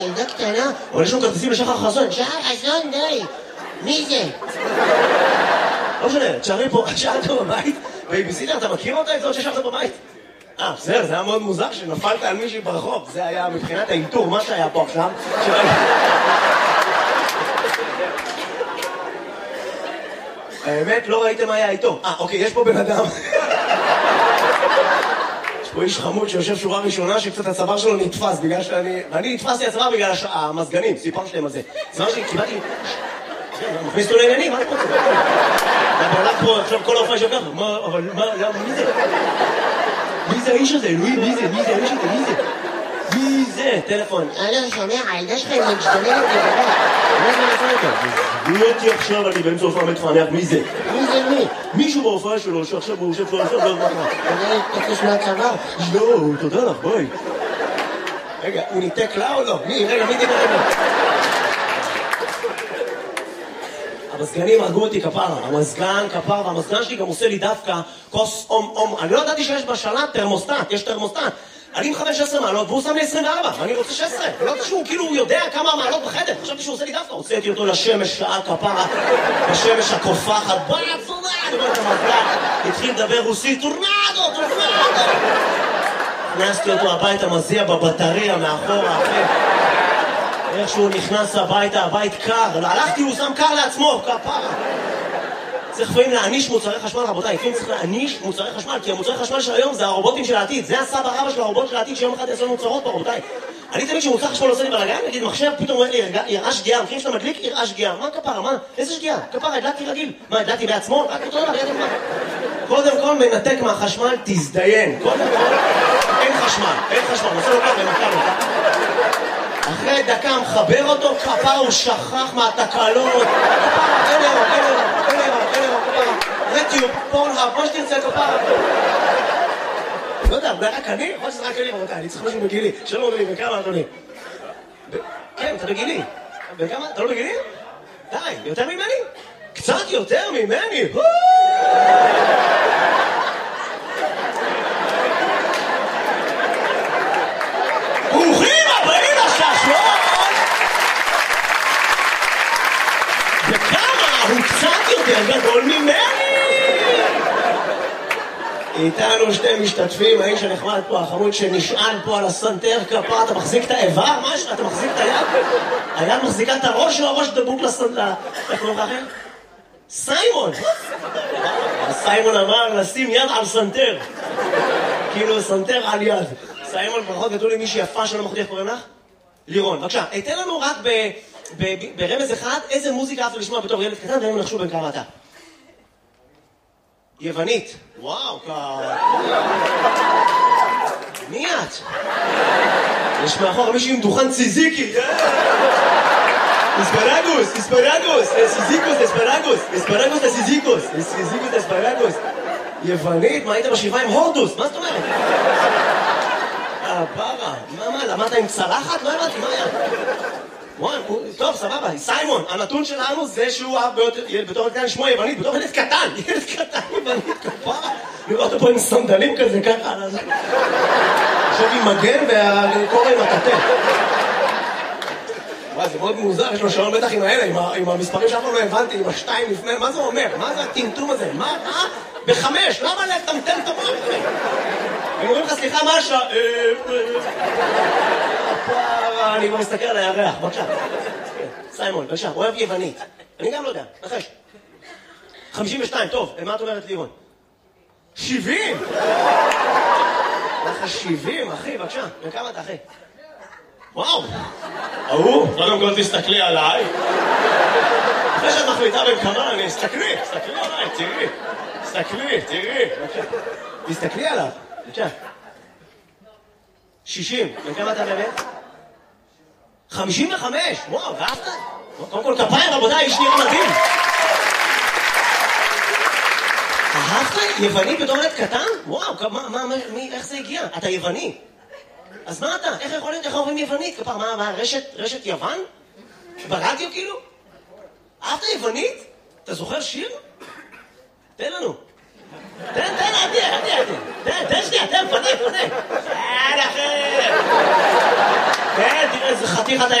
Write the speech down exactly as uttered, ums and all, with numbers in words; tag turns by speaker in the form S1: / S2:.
S1: ילדה קטנה, אבל יש לנו כרטיסים לשחר חסון. שחר חסון, די. מי זה? לא משנה, תשארי פה, תשארת בבית, בייביסיטר, אתה מכיר אותה את זאת ששארת בבית? אה, בסדר, זה היה מאוד מוזר שנפלת על מישהי ברחוב. זה היה מבחינת האינטור, מה שהיה פה עכשיו. האמת, לא ראיתם מה היה איתו. אה, אוקיי, יש פה בן אדם. יש פה איש חמוד שיושב שורה ראשונה שקצת הצוואר שלו נתפס בגלל שאני... ואני נתפסתי הצוואר בגלל המזגנים, סיפרתי להם על זה. הצוואר שלי, קיבלתי... מכניס אותו לעניינים, מה אני רוצה? אתה הולך פה עכשיו כל האופן של ככה, מה, אבל מה, למה, מי זה? מי זה האיש הזה? אלוהים, מי זה? מי זה האיש הזה? מי זה? מי זה? טלפון. אלו, שומע, הילדה שלך היא משתוללת לבדה. מה זה נעשה איתה? מי אותי עכשיו, אני באמצע הופעה מתפענח, מי זה? מי זה מי? מישהו בהופעה שלו, שעכשיו הוא יושב שלו, עכשיו לא יודע מה. אתה תקש מהצוואר? לא, תודה לך, ביי. רגע, הוא ניתק לה או לא? מי? רגע, מי דיבר רגע? המזגנים הרגו אותי כפרה, המזגן כפרה, והמזגן שלי גם עושה לי דווקא כוס אום אום. אני לא ידעתי שיש בשלט תרמוסטט, יש תרמוסטט. אני מכוון שש עשרה מעלות והוא שם לי עשרים וארבע, ואני רוצה שש עשרה. לא יודעת שהוא כאילו יודע כמה מעלות בחדר, חשבתי שהוא עושה לי דווקא. הוצאתי אותו לשמש שעה כפרה, בשמש הקופחת, בואי עצונה, אני רואה את המזגן, התחיל לדבר רוסית, טורנדו, טורנדו. הכנסתי אותו הביתה, מזיע בבטריה מאחורה, אחרי. איך שהוא נכנס הביתה, הבית קר, הלכתי, הוא שם קר לעצמו, כפרה. צריך לפעמים להעניש מוצרי חשמל, רבותיי, לפעמים צריך להעניש מוצרי חשמל, כי המוצרי חשמל של היום זה הרובוטים של העתיד, זה הסבא רבא של הרובוט של העתיד שיום אחד יעשו מוצרות פה, רבותיי. אני תמיד שמוצר חשמל עושה לי בלגן, נגיד מחשב, פתאום אומר לי, יראה שגיאה, מכירים שאתה מדליק, יראה שגיאה. מה כפרה, מה? איזה שגיאה? כפרה, הדלקתי רגיל. מה, הדלקתי בעצמו? רק אותו דבר, ידעתי מה. קודם כל מנתק מהחשמל, תזדיין. קודם כל, אין חשמל, אין חשמל, עושה לו כך, ומקר לו. אחרי דקה מחבר אותו, כפרה הוא שכח מהתקלות. כפרה, אין אירו, אין אירו, אין אירו, אין אירו, כפרה. רטיוב, פורנהאב, מה שתרצה, כפרה. לא יודע, זה רק אני? יכול שזה רק אני, רבותיי, אני צריך משהו בגילי. שלום אדוני, וכמה אדוני? כן, אתה בגילי. וכמה? אתה לא בגילי? די, יותר ממני? קצת יותר ממני! ברוכים הבאים לשעשועון! וכמה הוא קצת יותר גדול ממני! איתנו שתי משתתפים, האיש הנחמד פה, החמוד שנשען פה על הסנטר כפה, אתה מחזיק את האיבר? מה יש לך? אתה מחזיק את היד? היד מחזיקה את הראש או הראש דבוק לסנטר? איך קוראים לך אחר? סיימון! סיימון אמר לשים יד על סנטר. כאילו סנטר על יד. סיימון, ברכות גדול לי מישהי יפה שלא מחודי, איך קוראים לך? לירון. בבקשה, תן לנו רק ברמז אחד איזה מוזיקה אהבת לשמוע בתור ילד קטן והם נחשו בין כמה אתה. יוונית. וואו, ככה. מי את? יש מאחור מישהו עם דוכן ציזיקי. אספרגוס, אספרגוס, סיזיקוס, אספרגוס, אספרגוס לסיזיקוס, סיזיקוס לאספרגוס. יוונית, מה היית בשבעה עם הורדוס? מה זאת אומרת? אה, פרה. מה, מה, למדת עם צלחת? לא הבנתי, מה היה? וואי, טוב, סבבה, סיימון, הנתון שלנו זה שהוא אהב בתור ילד קטן לשמוע יוונית, בתור ילד קטן, ילד קטן יוונית, כפרה. נראה אותו פה עם סנדלים כזה, ככה, עכשיו עם מגן והקורא עם הטטה. וואי, זה מאוד מוזר, יש לו שעון בטח עם האלה, עם המספרים שאף פעם לא הבנתי, עם השתיים לפני, מה זה אומר? מה זה הטמטום הזה? מה? אה? בחמש, למה לטמטם את המוח? הם אומרים לך, סליחה, מה השעה? אני כבר מסתכל על הירח, בבקשה. סיימון, בבקשה, הוא אוהב יוונית. אני גם לא יודע, נחש. חמישים ושתיים, טוב, מה את אומרת לירון? שבעים! לך שבעים, אחי, בבקשה. וכמה אתה, אחי? וואו! אהו, קודם כל תסתכלי עליי. אחרי שאת מחליטה בין כמה, אני אסתכלי, תסתכלי עליי, תראי. תסתכלי, תראי. תסתכלי עליו, בבקשה. שישים, וכמה אתה באמת? חמישים וחמש, וואו, ואהבת? קודם כל כפיים, רבותיי, יש נראה מדהים. אהבת? יווני בתור ילד קטן? וואו, איך זה הגיע? אתה יווני. אז מה אתה? איך יכול להיות? איך אומרים יוונית? כפר, מה, רשת יוון? ברדיו כאילו? אהבת יוונית? אתה זוכר שיר? תן לנו. תן, תן, עדי, עדי, עדי. תן, תן שנייה, תן, פנה, פנה. תן אחר. כן, תראה איזה חתיך אתה